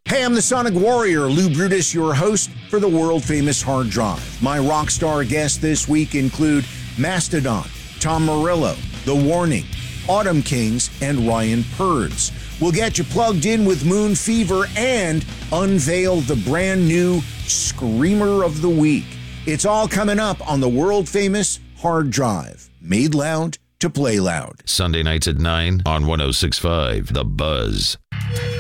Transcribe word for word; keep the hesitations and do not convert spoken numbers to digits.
Hey, I'm the Sonic Warrior, Lou Brutus, your host for the world-famous Hard Drive. My rock star guests this week include Mastodon, Tom Morello, The Warning, Autumn Kings, and Ryan Purds. We'll get you plugged in with Moon Fever and unveil the brand new Screamer of the Week. It's all coming up on the world-famous Hard Drive. Made loud to play loud. Sunday nights at nine on one oh six point five The Buzz.